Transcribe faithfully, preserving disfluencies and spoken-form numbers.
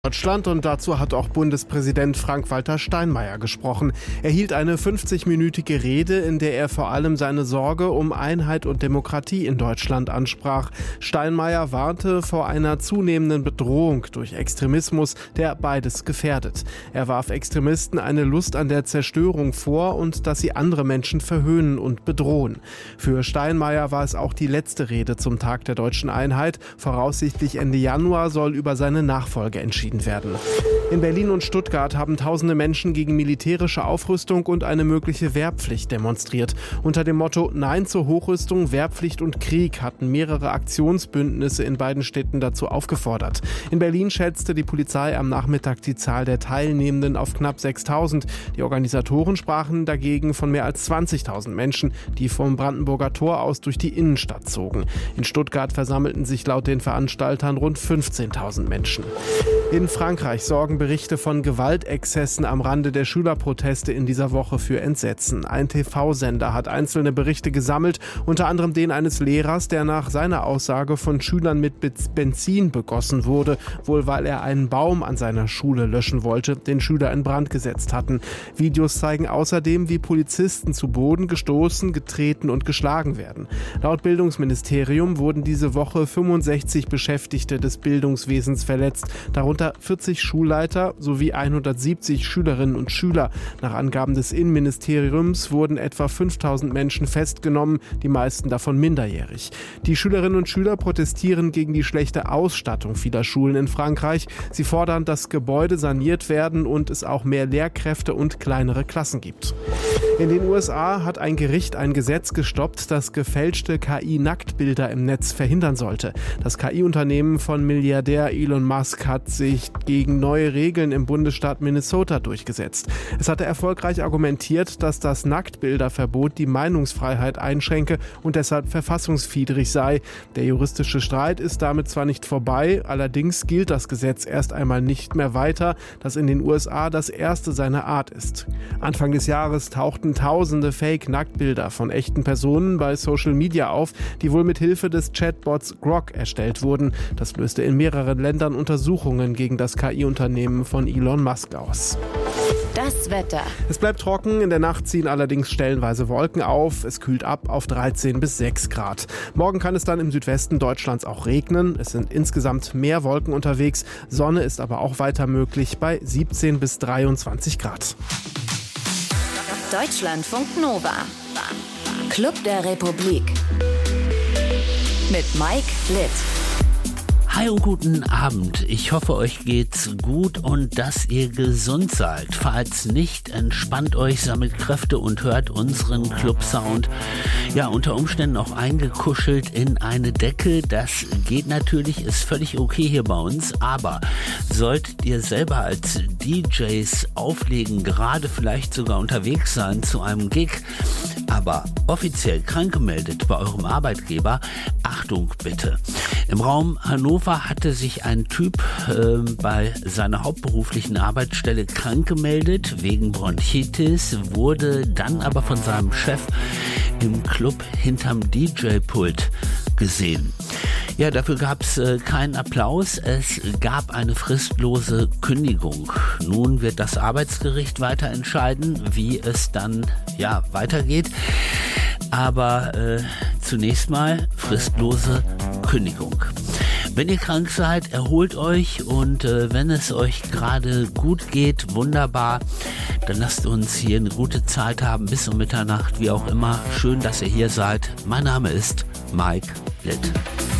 Deutschland, und dazu hat auch Bundespräsident Frank-Walter Steinmeier gesprochen. Er hielt eine fünfzigminütige Rede, in der er vor allem seine Sorge um Einheit und Demokratie in Deutschland ansprach. Steinmeier warnte vor einer zunehmenden Bedrohung durch Extremismus, der beides gefährdet. Er warf Extremisten eine Lust an der Zerstörung vor und dass sie andere Menschen verhöhnen und bedrohen. Für Steinmeier war es auch die letzte Rede zum Tag der deutschen Einheit. Voraussichtlich Ende Januar soll über seine Nachfolge entschieden werden. In Berlin und Stuttgart haben tausende Menschen gegen militärische Aufrüstung und eine mögliche Wehrpflicht demonstriert. Unter dem Motto Nein zur Hochrüstung, Wehrpflicht und Krieg hatten mehrere Aktionsbündnisse in beiden Städten dazu aufgefordert. In Berlin schätzte die Polizei am Nachmittag die Zahl der Teilnehmenden auf knapp sechstausend. Die Organisatoren sprachen dagegen von mehr als zwanzigtausend Menschen, die vom Brandenburger Tor aus durch die Innenstadt zogen. In Stuttgart versammelten sich laut den Veranstaltern rund fünfzehntausend Menschen. In Frankreich sorgen Berichte von Gewaltexzessen am Rande der Schülerproteste in dieser Woche für Entsetzen. Ein T V-Sender hat einzelne Berichte gesammelt, unter anderem den eines Lehrers, der nach seiner Aussage von Schülern mit Benzin begossen wurde, wohl weil er einen Baum an seiner Schule löschen wollte, den Schüler in Brand gesetzt hatten. Videos zeigen außerdem, wie Polizisten zu Boden gestoßen, getreten und geschlagen werden. Laut Bildungsministerium wurden diese Woche fünfundsechzig Beschäftigte des Bildungswesens verletzt, darunter vierzig Schulleiter sowie hundertsiebzig Schülerinnen und Schüler. Nach Angaben des Innenministeriums wurden etwa fünftausend Menschen festgenommen, die meisten davon minderjährig. Die Schülerinnen und Schüler protestieren gegen die schlechte Ausstattung vieler Schulen in Frankreich. Sie fordern, dass Gebäude saniert werden und es auch mehr Lehrkräfte und kleinere Klassen gibt. In den U S A hat ein Gericht ein Gesetz gestoppt, das gefälschte K I-Nacktbilder im Netz verhindern sollte. Das K I-Unternehmen von Milliardär Elon Musk hat sich gegen neue Regeln im Bundesstaat Minnesota durchgesetzt. Es hatte erfolgreich argumentiert, dass das Nacktbilderverbot die Meinungsfreiheit einschränke und deshalb verfassungswidrig sei. Der juristische Streit ist damit zwar nicht vorbei, allerdings gilt das Gesetz erst einmal nicht mehr weiter, das in den U S A das erste seiner Art ist. Anfang des Jahres tauchten tausende Fake-Nacktbilder von echten Personen bei Social Media auf, die wohl mit Hilfe des Chatbots Grok erstellt wurden. Das löste in mehreren Ländern Untersuchungen gegen das K I-Unternehmen von Elon Musk aus. Das Wetter. Es bleibt trocken, in der Nacht ziehen allerdings stellenweise Wolken auf. Es kühlt ab auf dreizehn bis sechs Grad. Morgen kann es dann im Südwesten Deutschlands auch regnen. Es sind insgesamt mehr Wolken unterwegs. Sonne ist aber auch weiter möglich bei siebzehn bis dreiundzwanzig Grad. Deutschlandfunk Nova. Club der Republik. Mit Mike Litt. Hi und guten Abend. Ich hoffe, euch geht's gut und dass ihr gesund seid. Falls nicht, entspannt euch, sammelt Kräfte und hört unseren Club-Sound. Ja, unter Umständen auch eingekuschelt in eine Decke. Das geht natürlich, ist völlig okay hier bei uns. Aber solltet ihr selber als D Js auflegen, gerade vielleicht sogar unterwegs sein zu einem Gig, aber offiziell krank gemeldet bei eurem Arbeitgeber, Achtung bitte. Im Raum Hannover hatte sich ein Typ äh, bei seiner hauptberuflichen Arbeitsstelle krank gemeldet wegen Bronchitis, wurde dann aber von seinem Chef im Club hinterm D J-Pult gesehen. Ja, dafür gab es äh, keinen Applaus. Es gab eine fristlose Kündigung. Nun wird das Arbeitsgericht weiter entscheiden, wie es dann ja weitergeht. Aber äh, zunächst mal fristlose Kündigung. Wenn ihr krank seid, erholt euch und äh, wenn es euch gerade gut geht, wunderbar, dann lasst uns hier eine gute Zeit haben bis um Mitternacht, wie auch immer. Schön, dass ihr hier seid. Mein Name ist Mike Litt.